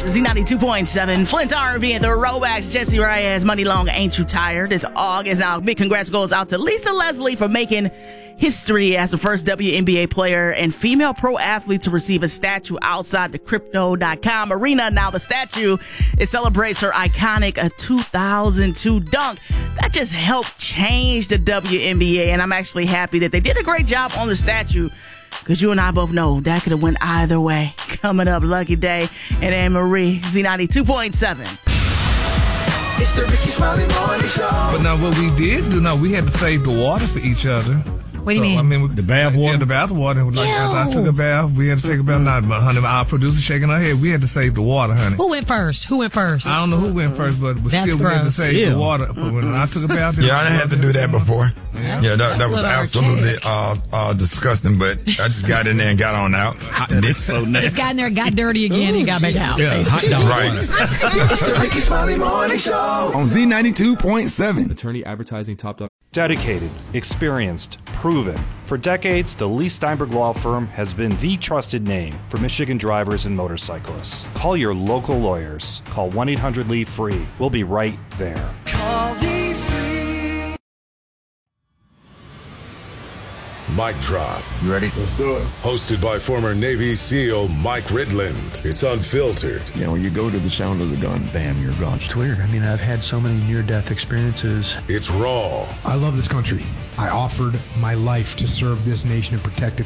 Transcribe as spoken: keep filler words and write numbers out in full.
Z ninety-two point seven, Flint's R and B and the Throwbacks. Jesse Reyes, Money Long, Ain't You Tired? It's August. Now, big congrats goes out to Lisa Leslie for making history as the first W N B A player and female pro athlete to receive a statue outside the Crypto dot com arena. Now, the statue, it celebrates her iconic uh, two thousand two dunk. That just helped change the W N B A, and I'm actually happy that they did a great job on the statue, because you and I both know that could have went either way. Coming up, Lucky Day and Anne Marie, Z ninety-two point seven. It's the Ricky Smiley Morning Show. But now what we did do, now we had to save the water for each other. What do you so, mean? I mean, The bath water? Yeah, the bath water. Like, after I took a bath, we had to take a bath. Now, honey, our producer shaking her head. We had to save the water, honey. Who went first? Who went first? I don't know who went first, but, but That's still we had to gross. save Ew. the water for when I took a bath. Yeah, I didn't have to do that before. Yeah. Yeah, that, that That's was a little absolutely archaic. uh, uh, disgusting, but I just got in there and got on out. And It's so Just nasty. got in there, got dirty again, and got back out. Yeah, hot dog. right. It's the Ricky Smiley Morning Show. On Z ninety-two point seven. Attorney Advertising Top Dog. Dedicated, experienced, proven. For decades, the Lee Steinberg Law Firm has been the trusted name for Michigan drivers and motorcyclists. Call your local lawyers. Call one eight hundred Lee free. We'll be right there. Call the free. Mic Drop. You ready? Let's do it. Hosted by former Navy SEAL Mike Ridland. It's unfiltered. You know, you go to the sound of the gun, bam, you're gone. It's weird. I mean, I've had so many near-death experiences. It's raw. I love this country. I offered my life to serve this nation and protect it.